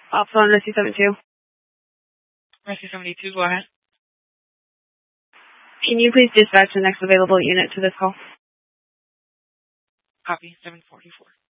Also on Rescue 72. Rescue 72, go ahead. Can you please dispatch the next available unit to this call? Copy, 744.